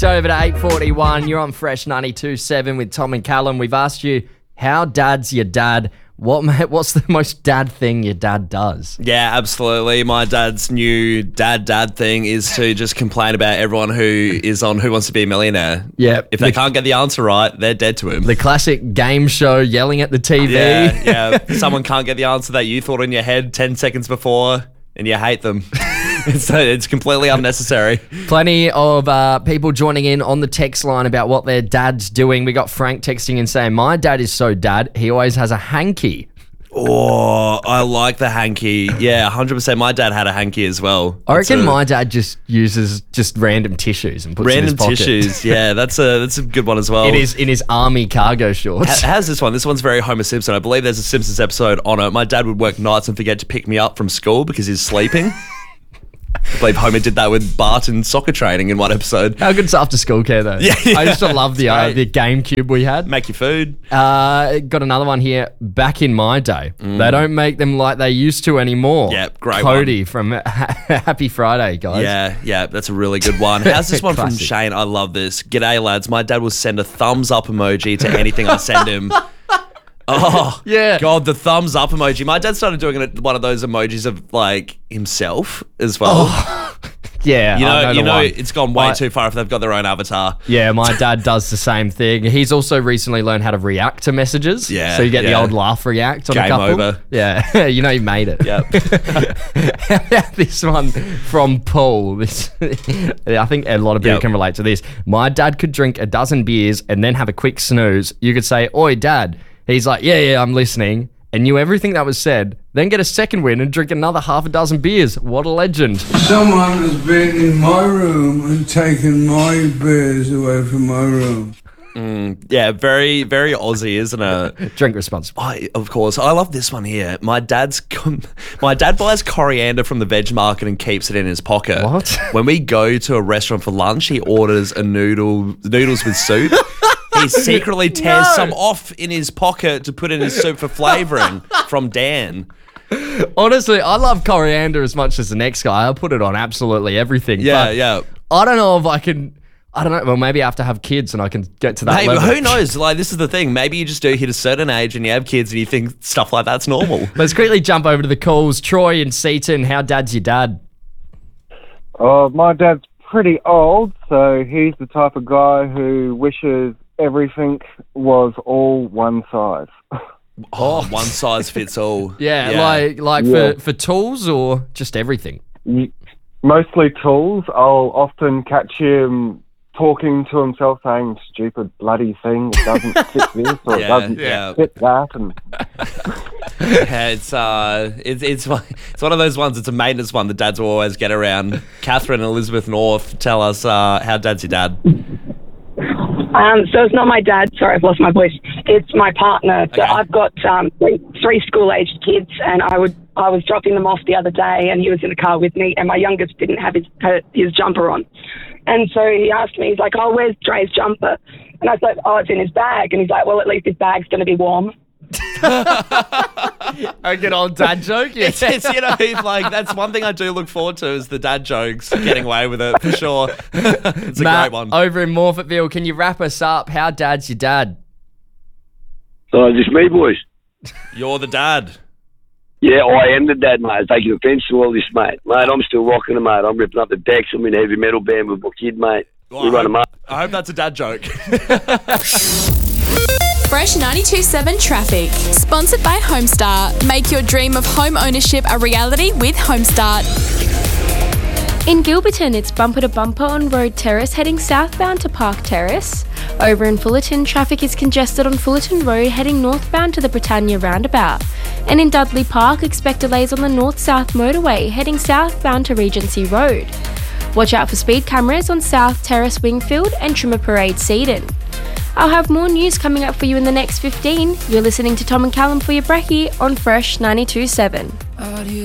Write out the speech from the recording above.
Just over to 8:41. You're on Fresh 92.7 with Tom and Callum. We've asked you, how dad's your dad? What's the most dad thing your dad does? Yeah, absolutely. My dad's new dad thing is to just complain about everyone who is on Who Wants to Be a Millionaire. Yeah. If they can't get the answer right, they're dead to him. The classic game show yelling at the TV. Yeah. Someone can't get the answer that you thought in your head 10 seconds before and you hate them. It's completely unnecessary. Plenty of people joining in on the text line about what their dad's doing. We got Frank texting and saying, my dad is so dad, he always has a hanky. Oh, I like the hanky. Yeah, 100%. My dad had a hanky as well. I reckon my dad just uses just random tissues and puts it in his pocket. tissues. Yeah, that's a good one as well. In his army cargo shorts. How's this one? This one's very Homer Simpson. I believe there's a Simpsons episode on it. My dad would work nights and forget to pick me up from school because he's sleeping. I believe Homer did that with Bart in soccer training in one episode. How good's after school care though? Yeah, I used to love the GameCube we had. Make your food. Got another one here. Back in my day, they don't make them like they used to anymore. Yeah, great Cody from Happy Friday, guys. Yeah, that's a really good one. How's this one from Classic. Shane? I love this. G'day, lads. My dad will send a thumbs up emoji to anything I send him. Oh, Yeah. God, the thumbs up emoji. My dad started doing one of those emojis of like himself as well. Yeah, You know, one. it's gone way too far if they've got their own avatar. Yeah, my dad does the same thing. He's also recently learned how to react to messages. Yeah, So you get the yeah. old laugh react on Game a couple. over. Yeah, you know you made it. Yep. How about this one from Paul? I think a lot of people Yep. can relate to this. My dad could drink a dozen beers and then have a quick snooze. You could say, "Oi, Dad." He's like, yeah, I'm listening. And knew everything that was said. Then get a second win and drink another half a dozen beers. What a legend. Someone has been in my room and taken my beers away from my room. Yeah, very, very Aussie, isn't it? Drink responsibly. Of course. I love this one here. My dad buys coriander from the veg market and keeps it in his pocket. What? When we go to a restaurant for lunch, he orders noodles with soup. He secretly tears some off in his pocket to put in his soup for flavouring from Dan. Honestly, I love coriander as much as the next guy. I'll put it on absolutely everything. But Yeah. I don't know if I can... I don't know. Well, maybe I have to have kids and I can get to that Hey, level. who knows? Like, this is the thing. Maybe you just do hit a certain age and you have kids and you think stuff like that's normal. Let's quickly jump over to the calls. Troy and Seaton, how dad's your dad? My dad's pretty old, so he's the type of guy who wishes everything was all one size. Oh, one size fits all. Yeah. Like for tools or just everything? Mostly tools. I'll often catch him talking to himself, saying, "Stupid bloody thing, it doesn't fit this or it doesn't fit that." And Yeah, it's one of those ones. It's a maintenance one. The dads will always get around. Catherine and Elizabeth North, tell us how dad's your dad. So it's not my dad. Sorry, I've lost my voice. It's my partner. So Okay. I've got three school-aged kids, and I was dropping them off the other day, and he was in the car with me, and my youngest didn't have his jumper on. And so he asked me, he's like, "Oh, where's Dre's jumper?" And I said, "Oh, it's in his bag." And he's like, "Well, at least his bag's going to be warm." A good old dad joke. Yeah. It's like, that's one thing I do look forward to is the dad jokes, getting away with it for sure. It's a Matt, great one. over in Morphettville, can you wrap us up? How dad's your dad? So just me, boys. You're the dad. Yeah, I am the dad, mate. Taking offence to all this, mate. Mate, I'm still rocking them, mate. I'm ripping up the decks. I'm in a heavy metal band with my kid, mate. We run them up. I hope that's a dad joke. Fresh 92.7 Traffic. Sponsored by Homestart. Make your dream of home ownership a reality with Homestart. In Gilberton, it's bumper to bumper on Road Terrace heading southbound to Park Terrace. Over in Fullerton, traffic is congested on Fullerton Road heading northbound to the Britannia roundabout. And in Dudley Park, expect delays on the north-south motorway heading southbound to Regency Road. Watch out for speed cameras on South Terrace Wingfield and Trimmer Parade Seaton. I'll have more news coming up for you in the next 15. You're listening to Tom and Callum for your brekkie on Fresh 92.7.